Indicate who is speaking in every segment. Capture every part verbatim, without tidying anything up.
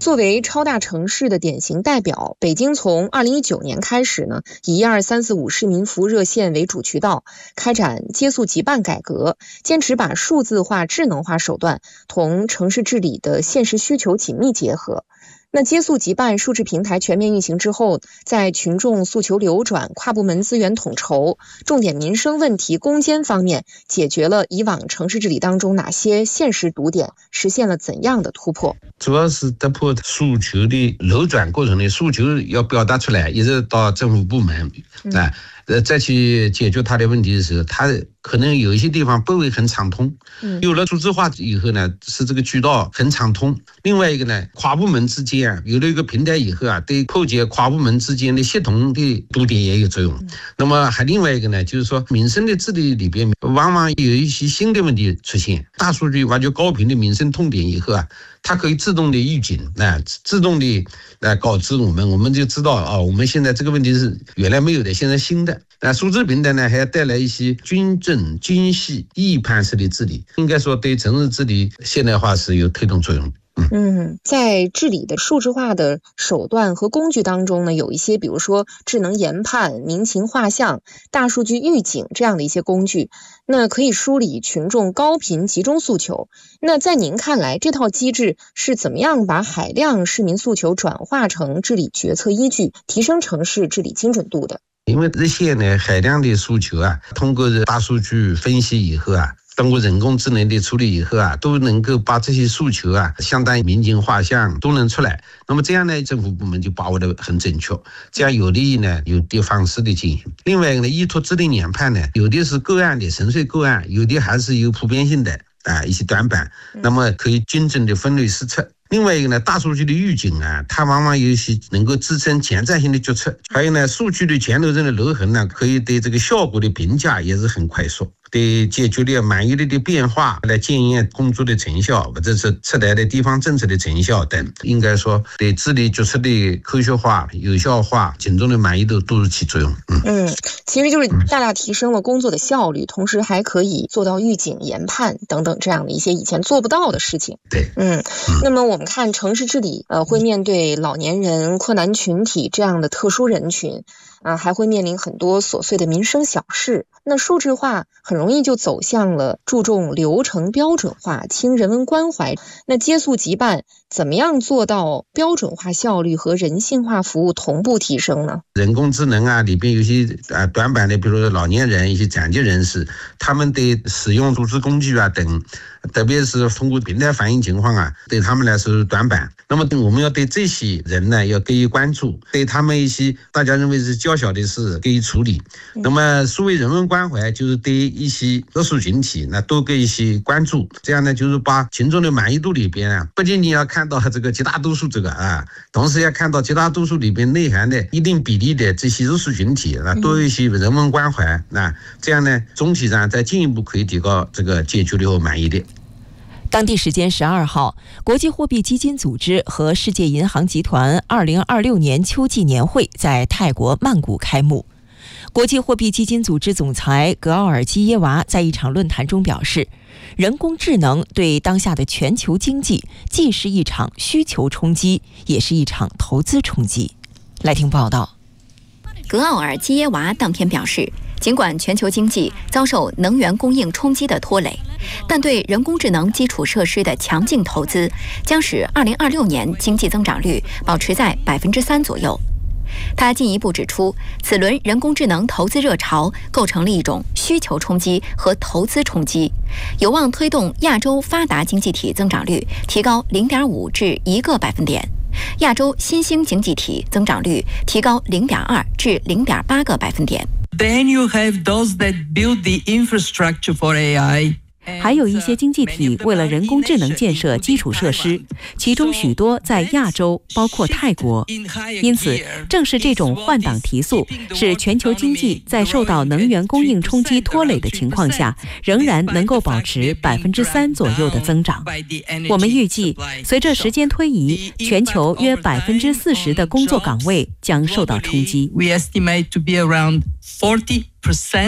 Speaker 1: 作为超大城市的典型代表，北京从二零一九年开始呢，以一二三四五市民服务热线为主渠道，开展接速即办改革，坚持把数字化、智能化手段同城市治理的现实需求紧密结合。那接速即办数字平台全面运行之后，在群众诉求流转、跨部门资源统筹、重点民生问题攻坚方面，解决了以往城市治理当中哪些现实堵点，实现了怎样的突破？
Speaker 2: 主要是突破诉求的流转过程的诉求要表达出来，一直到政府部门啊，呃，再去解决它的问题的时候，它可能有一些地方不会很畅通。有了数字化以后呢，是这个渠道很畅通。另外一个呢，跨部门之间啊，有了一个平台以后啊，对破解跨部门之间的协同的堵点也有作用。那么还另外一个呢，就是说民生的治理里边，往往有一些新的问题出现。大数据挖掘高频的民生痛点以后啊，它可以自动的预警，啊，自动的来告知我们，我们就知道啊，我们现在这个问题是原来没有的，现在新的。那数字平台呢，还要带来一些均正、精细、预判式的治理，应该说对城市治理现代化是有推动作用的。
Speaker 1: 嗯，在治理的数字化的手段和工具当中呢，有一些比如说智能研判、民情画像、大数据预警这样的一些工具，那可以梳理群众高频集中诉求。那在您看来，这套机制是怎么样把海量市民诉求转化成治理决策依据，提升城市治理精准度的？
Speaker 2: 因为这些呢海量的诉求啊，通过大数据分析以后啊，通过人工智能的处理以后啊，都能够把这些诉求啊，相当于民情画像都能出来。那么这样呢，政府部门就把握得很准确，这样有利于呢有地方式的进行。另外一个呢，依托智能研判呢，有的是个案的纯粹个案，有的还是有普遍性的啊一些短板，那么可以精准的分类施策。另外一个呢，大数据的预警啊，它往往有一些能够支撑前瞻性的决策。还有呢，数据的前头人的留痕呢，可以对这个效果的评价也是很快速，对解决了满意率的变化来检验工作的成效，或者是出台的地方政策的成效等，应该说对治理决策的科学化、有效化、群众的满意度都是起作用。
Speaker 1: 嗯嗯，其实就是大大提升了工作的效率，同时还可以做到预警、研判等等这样的一些以前做不到的事情。
Speaker 2: 对，
Speaker 1: 嗯，那么我们看城市治理，呃，会面对老年人、困难群体这样的特殊人群。啊，还会面临很多琐碎的民生小事。那数字化很容易就走向了注重流程标准化、轻人文关怀。那接速即办，怎么样做到标准化效率和人性化服务同步提升呢？
Speaker 2: 人工智能啊，里边有些啊短板的，比如说老年人、一些残疾人士，他们对使用数字工具啊等，特别是通过平台反映情况啊，对他们来说是短板。那么我们要对这些人呢要给予关注，对他们一些大家认为是较小的事给予处理。那么所谓人文关怀，就是对一些特殊群体那多给一些关注，这样呢就是把群众的满意度里边啊，不仅仅要看到这个绝大多数这个啊，同时要看到绝大多数里边内涵的一定比例的这些特殊群体，那多一些人文关怀，那这样呢总体上再进一步可以提高这个解决率和满意率。
Speaker 3: 当地时间十二号，国际货币基金组织和世界银行集团二零二六年秋季年会在泰国曼谷开幕。国际货币基金组织总裁格奥尔基耶娃在一场论坛中表示，人工智能对当下的全球经济既是一场需求冲击，也是一场投资冲击。来听报道。
Speaker 4: 格奥尔基耶娃当天表示，尽管全球经济遭受能源供应冲击的拖累，但对人工智能基础设施的强劲投资将使二零二六年经济增长率保持在百分之三左右。他进一步指出，此轮人工智能投资热潮构成了一种需求冲击和投资冲击，有望推动亚洲发达经济体增长率提高零点五至一个百分点，亚洲新兴经济体增长率提高零点二至零点八个百分点。
Speaker 5: Then you have those that build the infrastructure for A I.
Speaker 6: 还有一些经济体为了人工智能建设基础设施，其中许多在亚洲，包括泰国。因此，正是这种换挡提速，使全球经济在受到能源供应冲击拖累的情况下，仍然能够保持百分之三左右的增长。我们预计，随着时间推移，全球约百分之四十的工作岗位将受到冲击。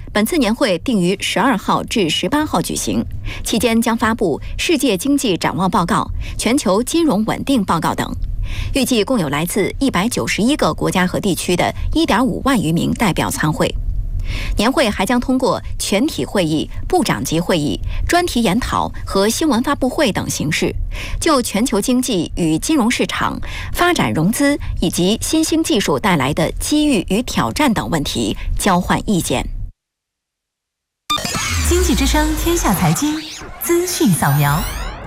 Speaker 4: 本次年会定于十二号至十八号举行，期间将发布世界经济展望报告、全球金融稳定报告等。预计共有来自一百九十一个国家和地区的一点五万余名代表参会。年会还将通过全体会议、部长级会议、专题研讨和新闻发布会等形式，就全球经济与金融市场、发展融资以及新兴技术带来的机遇与挑战等问题交换意见。
Speaker 7: 经济之声天下财经资讯扫描。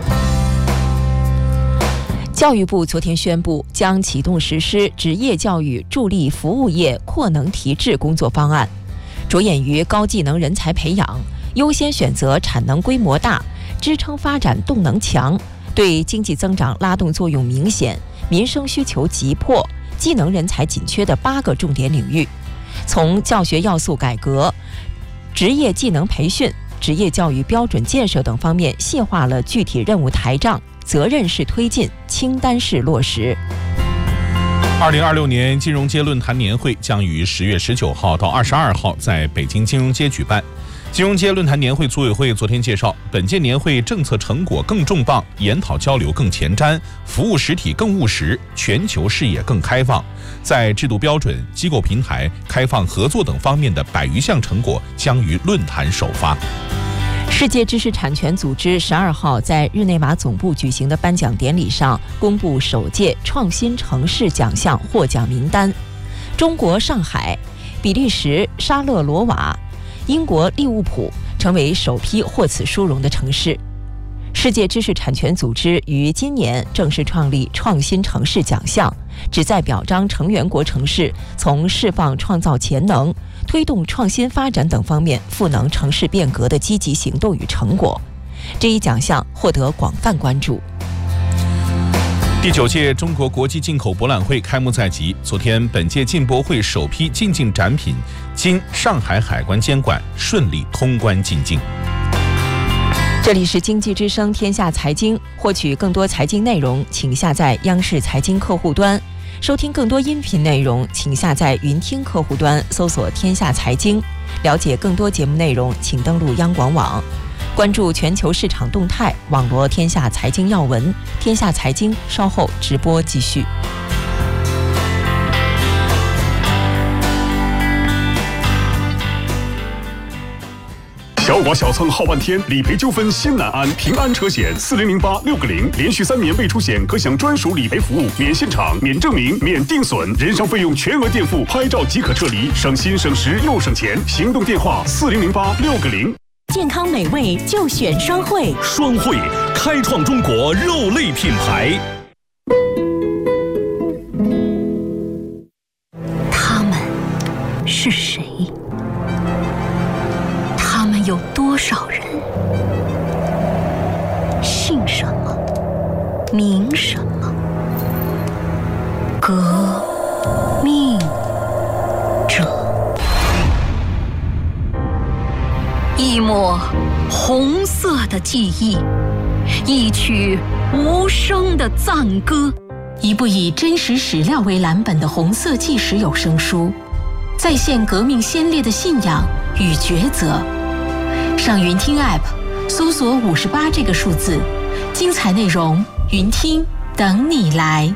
Speaker 3: 教育部昨天宣布，将启动实施职业教育助力服务业扩能提质工作方案，着眼于高技能人才培养，优先选择产能规模大、支撑发展动能强、对经济增长拉动作用明显、民生需求急迫、技能人才紧缺的八个重点领域，从教学要素改革、职业技能培训、职业教育标准建设等方面细化了具体任务台账，责任式推进，清单式落实。
Speaker 8: 二零二六年金融街论坛年会将于十月十九号到二十二号在北京金融街举办。金融街论坛年会组委会昨天介绍，本届年会政策成果更重磅，研讨交流更前瞻，服务实体更务实，全球视野更开放，在制度标准、机构平台、开放合作等方面的百余项成果将于论坛首发。
Speaker 3: 世界知识产权组织十二号在日内瓦总部举行的颁奖典礼上，公布首届创新城市奖项获奖名单。中国上海、比利时沙勒罗瓦、英国利物浦成为首批获此殊荣的城市。世界知识产权组织于今年正式创立创新城市奖项，旨在表彰成员国城市从释放创造潜能、推动创新发展等方面赋能城市变革的积极行动与成果。这一奖项获得广泛关注。
Speaker 8: 第九届中国国际进口博览会开幕在即，昨天本届进博会首批进境展品经上海海关监管，顺利通关进境。
Speaker 3: 这里是经济之声天下财经，获取更多财经内容，请下载央视财经客户端。收听更多音频内容，请下载云听客户端，搜索天下财经。了解更多节目内容，请登录央广网。关注全球市场动态，网罗天下财经要闻。天下财经稍后直播继续。
Speaker 9: 小剐小蹭耗半天，理赔纠纷心难安。平安车险四零零八六个零，连续三年未出险可享专属理赔服务，免现场、免证明、免定损，人伤费用全额垫付，拍照即可撤离，省心省时又省钱。行动电话四零零八六个零。
Speaker 7: 健康美味就选双汇，
Speaker 10: 双汇开创中国肉类品牌。
Speaker 7: 他们是谁？他们有多少人？姓什么？名什么？革命者。一抹红色的记忆，一曲无声的赞歌，一部以真实史料为蓝本的红色纪实有声书，再现革命先烈的信仰与抉择。上云听 App 搜索五十八这个数字，精彩内容云听等你来。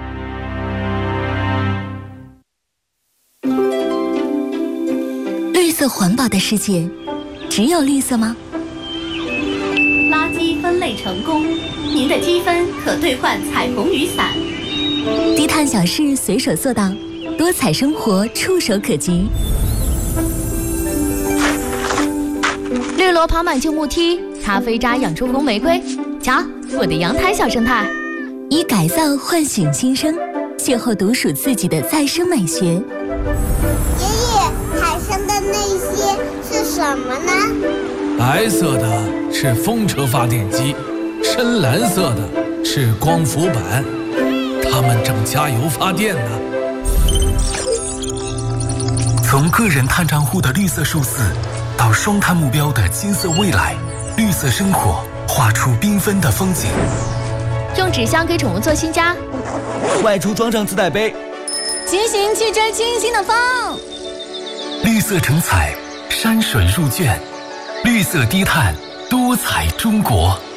Speaker 11: 绿色环保的世界，只有绿色吗？
Speaker 12: 垃圾分类成功，您的积分可兑换彩虹雨伞。
Speaker 11: 低碳小事随手做到，多彩生活触手可及。
Speaker 13: 绿萝爬满旧木梯，咖啡渣养出红玫瑰。瞧，我的阳台小生态。
Speaker 11: 以改造唤醒新生，邂逅独属自己的再生美学。
Speaker 14: 爷爷，海上的那些是什么呢？
Speaker 15: 白色的是风车发电机，深蓝色的是光伏板，它们正加油发电呢。
Speaker 10: 从个人碳账户的绿色数字，到双碳目标的金色未来，绿色生活画出缤纷的风景。
Speaker 13: 用纸箱给宠物做新家，
Speaker 16: 外出装上自带杯，
Speaker 13: 骑行去追星星的风。
Speaker 10: 绿色成彩， 山水入卷，绿色低碳，多彩中国。